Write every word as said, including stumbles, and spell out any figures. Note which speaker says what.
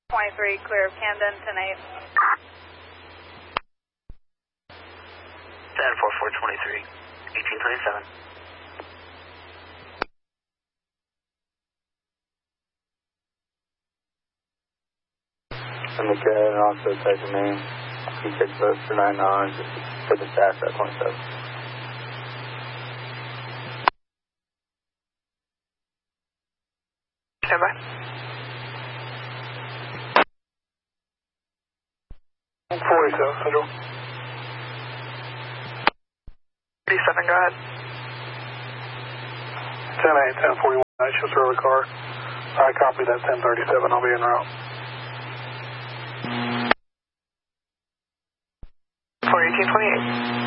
Speaker 1: twenty-three, clear of Camden, ten eight.
Speaker 2: ten four four twenty-three, eighteen twenty-seven.
Speaker 3: I'm the kid and also taking me. He takes both for nine nine, just to the staff at twenty-seven.
Speaker 2: Stand by.
Speaker 4: forty-seven, Central.
Speaker 2: thirty-seven, go ahead.
Speaker 4: ten eight, ten forty-one, I should serve a car. I copy that ten thirty-seven, I'll be en route.
Speaker 2: four eighteen twenty-eight.